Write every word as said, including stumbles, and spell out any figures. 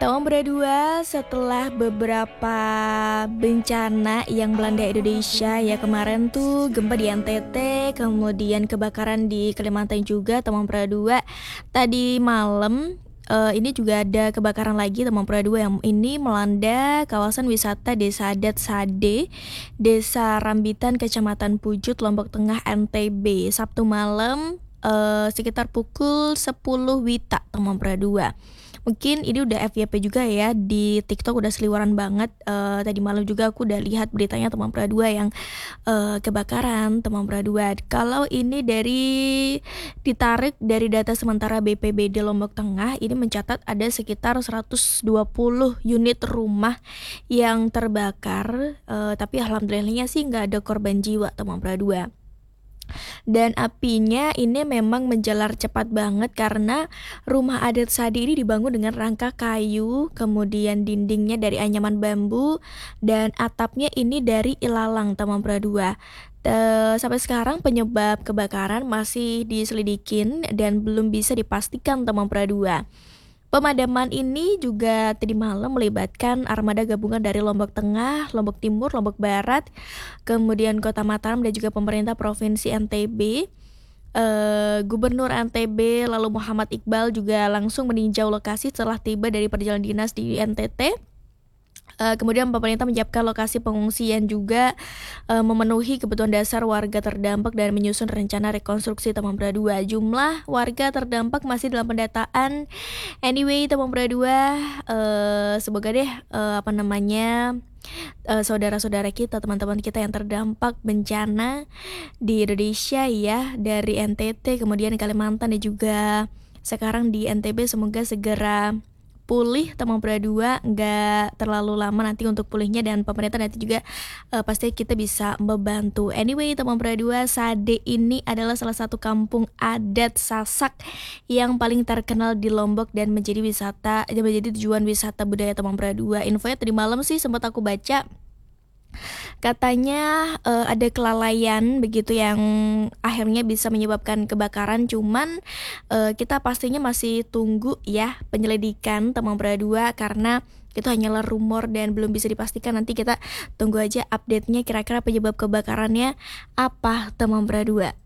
Tahun dua setelah beberapa bencana yang melanda Indonesia ya kemarin tuh gempa di N T T, kemudian kebakaran di Kalimantan juga teman dua. Tadi malam eh, ini juga ada kebakaran lagi teman dua yang ini melanda kawasan wisata Desa Adat Sade, Desa Rambitan, Kecamatan Pujut, Lombok Tengah, N T B. Sabtu malam eh, sekitar pukul sepuluh Wita teman dua. Mungkin ini udah F Y P juga ya, di TikTok udah seliweran banget. Eh, tadi malam juga aku udah lihat beritanya teman dua yang eh, kebakaran teman dua. Kalau ini dari ditarik dari data sementara B P B D Lombok Tengah, ini mencatat ada sekitar seratus dua puluh unit rumah yang terbakar. Eh, tapi alhamdulillahnya sih nggak ada korban jiwa teman dua. Dan apinya ini memang menjalar cepat banget karena rumah adat Sadi ini dibangun dengan rangka kayu, kemudian dindingnya dari anyaman bambu, dan atapnya ini dari ilalang teman dua. Uh, sampai sekarang penyebab kebakaran masih diselidikin dan belum bisa dipastikan teman dua. Pemadaman ini juga tadi malam melibatkan armada gabungan dari Lombok Tengah, Lombok Timur, Lombok Barat, kemudian Kota Mataram dan juga pemerintah Provinsi N T B. Uh, Gubernur N T B lalu Muhammad Iqbal juga langsung meninjau lokasi setelah tiba dari perjalanan dinas di N T T. Uh, kemudian pemerintah menyiapkan lokasi pengungsian juga, uh, memenuhi kebutuhan dasar warga terdampak dan menyusun rencana rekonstruksi teman dua. Jumlah warga terdampak masih dalam pendataan. Anyway teman dua, uh, semoga deh uh, apa namanya uh, saudara-saudara kita, teman-teman kita yang terdampak bencana di Indonesia ya, dari N T T kemudian Kalimantan dan juga sekarang di N T B, semoga segera pulih teman dua, nggak terlalu lama nanti untuk pulihnya, dan pemerintah nanti juga uh, pasti kita bisa membantu. Anyway teman dua, Sade ini adalah salah satu kampung adat Sasak yang paling terkenal di Lombok dan menjadi wisata, menjadi tujuan wisata budaya teman dua. Infonya tadi malam sih sempat aku baca, katanya uh, ada kelalaian begitu yang akhirnya bisa menyebabkan kebakaran. Cuman uh, kita pastinya masih tunggu ya penyelidikan teman dua karena itu hanyalah rumor dan belum bisa dipastikan. Nanti kita tunggu aja update-nya kira-kira penyebab kebakarannya apa teman dua.